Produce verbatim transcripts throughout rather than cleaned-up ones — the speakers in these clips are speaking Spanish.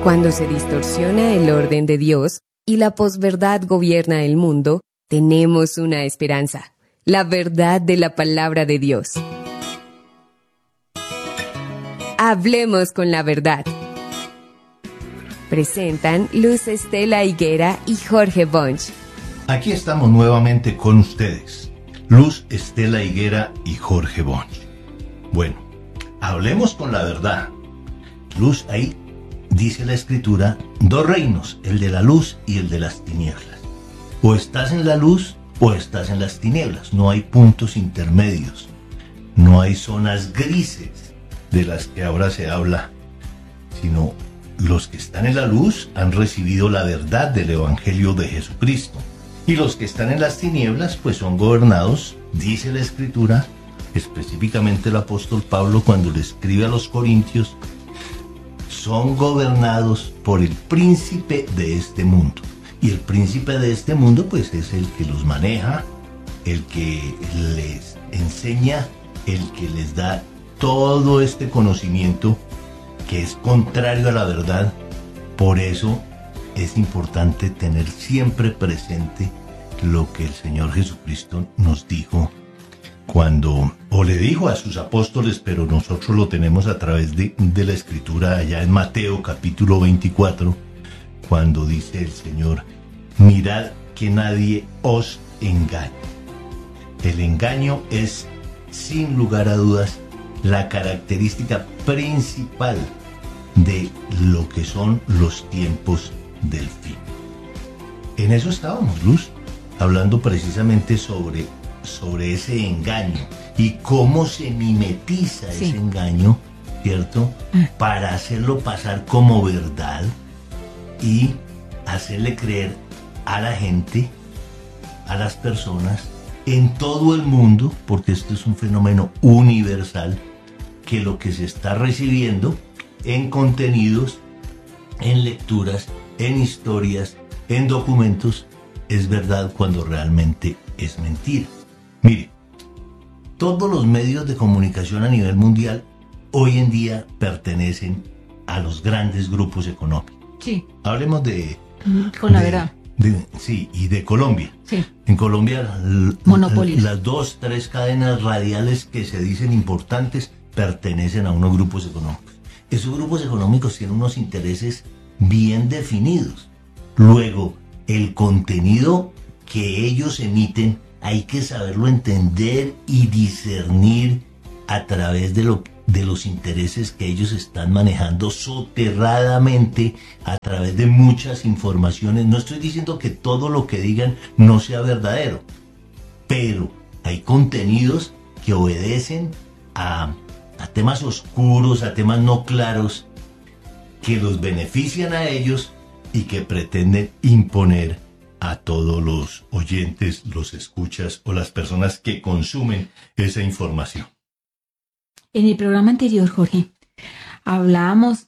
Cuando se distorsiona el orden de Dios y la posverdad gobierna el mundo, tenemos una esperanza: la verdad de la palabra de Dios. Hablemos con la verdad. Presentan Luz Estela Higuera y Jorge Bunch. Aquí estamos nuevamente con ustedes, Luz Estela Higuera y Jorge Bunch. Bueno, hablemos con la verdad. Luz, ahí dice la Escritura, dos reinos, el de la luz y el de las tinieblas. O estás en la luz o estás en las tinieblas. No hay puntos intermedios. No hay zonas grises de las que ahora se habla, sino los que están en la luz han recibido la verdad del Evangelio de Jesucristo. Y los que están en las tinieblas, pues son gobernados, dice la Escritura, específicamente el apóstol Pablo cuando le escribe a los Corintios, son gobernados por el príncipe de este mundo. Y el príncipe de este mundo, pues es el que los maneja, el que les enseña, el que les da todo este conocimiento que es contrario a la verdad. Por eso es importante tener siempre presente lo que el Señor Jesucristo nos dijo cuando, o le dijo a sus apóstoles, pero nosotros lo tenemos a través de, de la Escritura allá en Mateo capítulo veinticuatro, cuando dice el Señor: mirad que nadie os engañe. El engaño es, sin lugar a dudas, la característica principal de lo que son los tiempos del fin. En eso estábamos, Luz, hablando precisamente sobre, sobre ese engaño y cómo se mimetiza sí. ese engaño, ¿cierto? Ah. Para hacerlo pasar como verdad y hacerle creer a la gente, a las personas, en todo el mundo, porque esto es un fenómeno universal, que lo que se está recibiendo en contenidos, en lecturas, en historias, en documentos, es verdad cuando realmente es mentira. Mire, todos los medios de comunicación a nivel mundial hoy en día pertenecen a los grandes grupos económicos. Sí. Hablemos de... Con la de, verdad. De, sí, y de Colombia. Sí. En Colombia, Monopolios. Las dos, tres cadenas radiales que se dicen importantes pertenecen a unos grupos económicos. Esos grupos económicos tienen unos intereses bien definidos. Luego, el contenido que ellos emiten hay que saberlo entender y discernir a través de, lo, de los intereses que ellos están manejando soterradamente a través de muchas informaciones. No estoy diciendo que todo lo que digan no sea verdadero, pero hay contenidos que obedecen a, a temas oscuros, a temas no claros, que los benefician a ellos y que pretenden imponer a todos los oyentes, los escuchas o las personas que consumen esa información. En el programa anterior, Jorge, hablábamos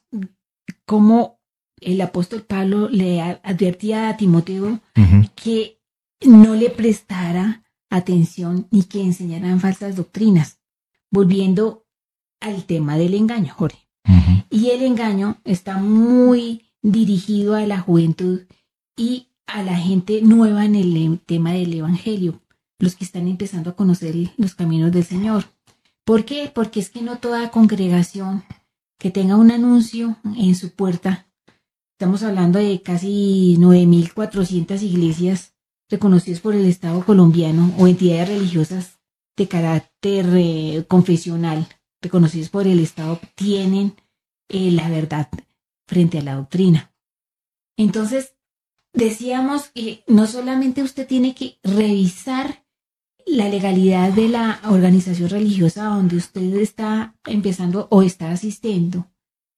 cómo el apóstol Pablo le advertía a Timoteo uh-huh. que no le prestara atención ni que enseñaran falsas doctrinas, volviendo al tema del engaño, Jorge. Uh-huh. Y el engaño está muy dirigido a la juventud y a la gente nueva en el tema del evangelio, los que están empezando a conocer los caminos del Señor. ¿Por qué? Porque es que no toda congregación que tenga un anuncio en su puerta, estamos hablando de casi nueve mil cuatrocientas iglesias reconocidas por el Estado colombiano o entidades religiosas de carácter eh, confesional reconocidas por el Estado, tienen eh, la verdad frente a la doctrina. Entonces, decíamos que no solamente usted tiene que revisar la legalidad de la organización religiosa donde usted está empezando o está asistiendo,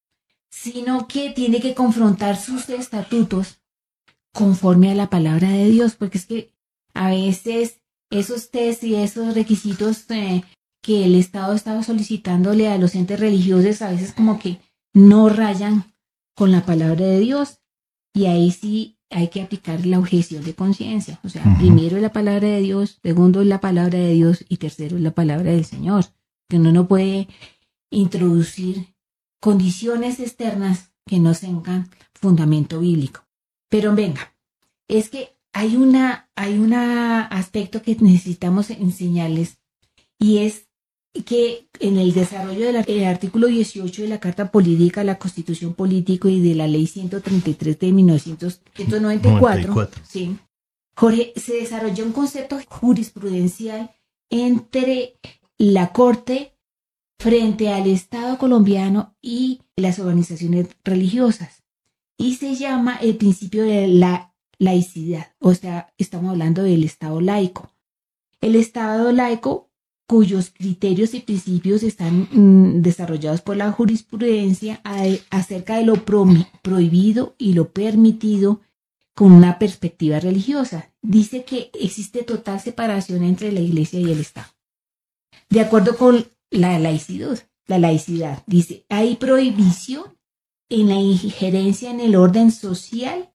sino que tiene que confrontar sus estatutos conforme a la palabra de Dios, porque es que a veces esos test y esos requisitos eh, que el Estado estaba solicitándole a los entes religiosos a veces como que no rayan con la palabra de Dios, y ahí sí hay que aplicar la objeción de conciencia. O sea, uh-huh. primero es la palabra de Dios, segundo es la palabra de Dios y tercero es la palabra del Señor. Que uno no puede introducir condiciones externas que no tengan fundamento bíblico. Pero venga, es que hay una, hay un aspecto que necesitamos enseñarles, y es que en el desarrollo del artículo dieciocho de la Carta Política, la Constitución Política y de la Ley ciento treinta y tres de mil novecientos noventa y cuatro, noventa y cuatro. Sí, Jorge, se desarrolló un concepto jurisprudencial entre la Corte frente al Estado colombiano y las organizaciones religiosas, y se llama el principio de la laicidad, o sea, estamos hablando del Estado laico. El Estado laico, cuyos criterios y principios están mm, desarrollados por la jurisprudencia a, acerca de lo pro, prohibido y lo permitido con una perspectiva religiosa. Dice que existe total separación entre la Iglesia y el Estado. De acuerdo con la laicidad, la laicidad dice, hay prohibición en la injerencia en el orden social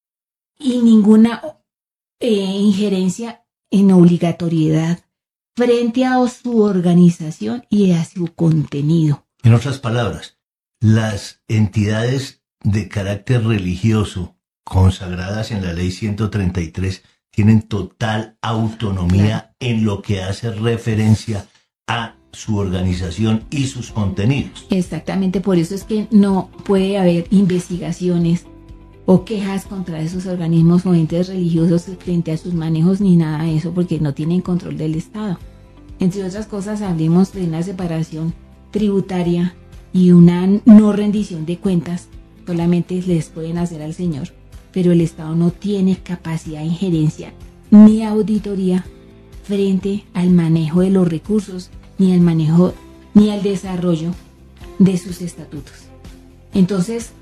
y ninguna eh, injerencia en obligatoriedad frente a su organización y a su contenido. En otras palabras, las entidades de carácter religioso consagradas en la Ley ciento treinta y tres tienen total autonomía, claro, en lo que hace referencia a su organización y sus contenidos. Exactamente, por eso es que no puede haber investigaciones o quejas contra esos organismos o entes religiosos frente a sus manejos ni nada de eso, porque no tienen control del Estado. Entre otras cosas, hablemos de una separación tributaria y una no rendición de cuentas. Solamente les pueden hacer al Señor, pero el Estado no tiene capacidad de injerencia ni auditoría frente al manejo de los recursos, ni al manejo, ni al desarrollo de sus estatutos. Entonces,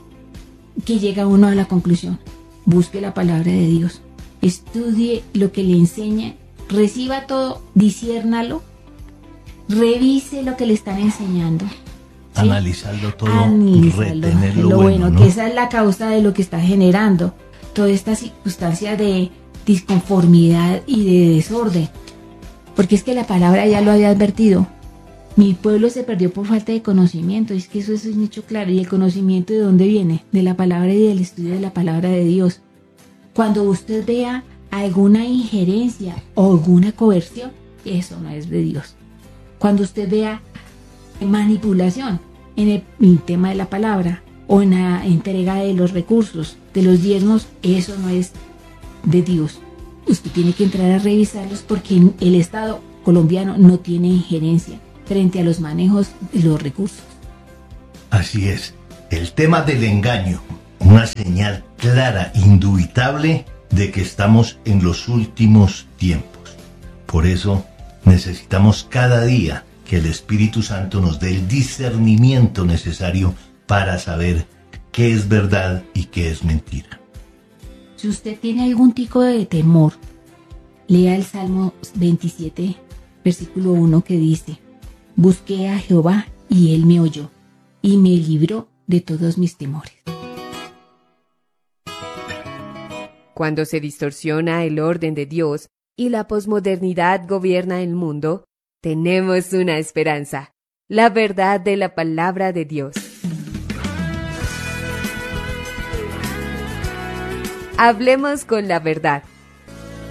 ¿qué llega uno a la conclusión? Busque la palabra de Dios, estudie lo que le enseña, reciba todo, disciérnalo, revise lo que le están enseñando, ¿sí? Analizarlo todo, Analizarlo, retenerlo lo bueno, bueno, ¿no? Que esa es la causa de lo que está generando toda esta circunstancia de disconformidad y de desorden. Porque es que la palabra ya lo había advertido. Mi pueblo se perdió por falta de conocimiento. Es que eso es un hecho claro. ¿Y el conocimiento de dónde viene? De la palabra y del estudio de la palabra de Dios. Cuando usted vea alguna injerencia o alguna coerción, eso no es de Dios. Cuando usted vea manipulación en el, en el tema de la palabra o en la entrega de los recursos, de los diezmos, eso no es de Dios. Usted tiene que entrar a revisarlos porque el Estado colombiano no tiene injerencia frente a los manejos de los recursos. Así es. El tema del engaño, una señal clara, indubitable, de que estamos en los últimos tiempos. Por eso necesitamos cada día que el Espíritu Santo nos dé el discernimiento necesario para saber qué es verdad y qué es mentira. Si usted tiene algún tipo de temor, lea el Salmo veintisiete, versículo uno, que dice: busqué a Jehová y él me oyó y me libró de todos mis temores. Cuando se distorsiona el orden de Dios y la posmodernidad gobierna el mundo, tenemos una esperanza: la verdad de la palabra de Dios. Hablemos con la verdad.